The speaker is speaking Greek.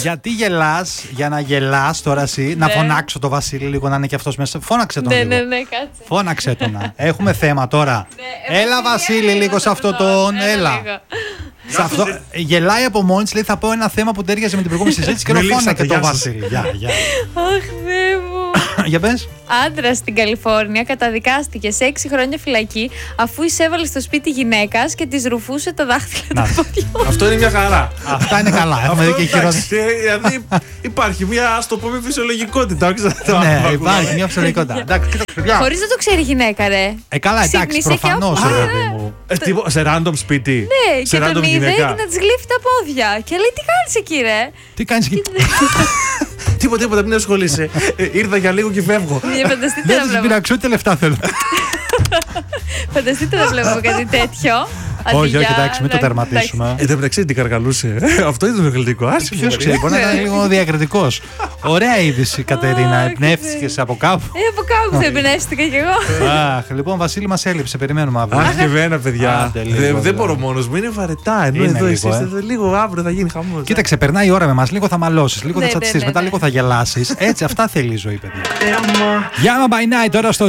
Γιατί γελάς, για να γελάς τώρα εσύ, να φωνάξω το Βασίλη λίγο να είναι και αυτός μέσα. Φώναξε τον λίγο. Ναι, κάτσε. Φώναξε τον να. Έχουμε θέμα τώρα. Έλα Βασίλη λίγο σε αυτό τον. Έλα. Σε αυτό, γελάει από μόνη της, λέει θα πω ένα θέμα που τέριαζε με την προηγούμενη συζήτηση και φώνα και το Βασίλη. Αχ, Θεέ μου. Για πες. Άντρας στην Καλιφόρνια καταδικάστηκε σε 6 χρόνια φυλακή αφού εισέβαλε στο σπίτι γυναίκας και της ρουφούσε τα δάχτυλα του ποδιού. Αυτό είναι μια χαρά. Αυτά είναι καλά. Έχουμε δει και χειρότερα. Δηλαδή υπάρχει μια, ας το πούμε, φυσιολογικότητα. Ναι, υπάρχει μια φυσιολογικότητα. Χωρίς να το ξέρει η γυναίκα, ρε. Καλά, εντάξει, προφανώς. Σε random σπίτι. Ναι, και τον είδε και να της γλύφει τα πόδια. Και λέει, τι κάνεις εκεί, ρε. Τι κάνεις εκεί. Τίποτα, μην ασχολείσαι. Ήρθα για λίγο και φεύγω. Φανταστείτε να βλέπω. Πειραξούτε λεφτά θέλω. Φανταστείτε να βλέπω κάτι τέτοιο. Όχι, εντάξει, μην το τερματίσουμε. Εν τω μεταξύ την καρκαλούσε. Αυτό είναι το μεγαλύτερο. Ποιος ξέρει, μπορεί να ήταν λίγο διακριτικός. Ωραία είδηση, Κατερίνα. Εμπνεύστηκες από κάπου. Από κάπου θα εμπνεύστηκα κι εγώ. Αχ, λοιπόν, Βασίλη μας έλειψε. Περιμένουμε αύριο. Αχ, και εμένα, παιδιά. Δεν μπορώ μόνος μου, είναι βαρετά. Ενώ εδώ εσείς λίγο αύριο θα γίνει χαμός. Κοίταξε, περνάει η ώρα με μας. Λίγο θα μαλώσεις, λίγο θα τσατιστείς, μετά λίγο θα γελάσεις. Έτσι, αυτά θέλει η ζωή, παιδιά. Γιάννα by night τώρα στο